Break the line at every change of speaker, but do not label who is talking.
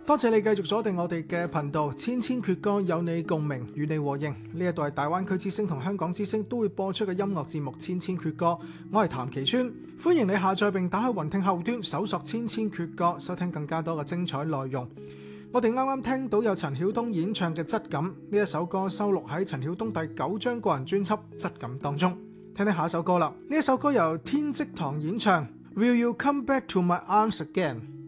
多謝你繼續鎖定我哋嘅頻道，千千闕歌有你共鳴，與你和應。呢一度係大灣區之聲同香港之聲都會播出嘅音樂節目《千千闕歌》，我係譚其川，歡迎你下載並打開雲聽後端搜索《千千闕歌》，收聽更加多嘅精彩內容。我哋啱啱聽到有陳曉東演唱嘅《質感》，呢一首歌收錄喺陳曉東第9張個人專輯《質感》當中。聽聽下一首歌啦，呢一首歌由天積堂演唱， Will You Come Back to My Arms Again。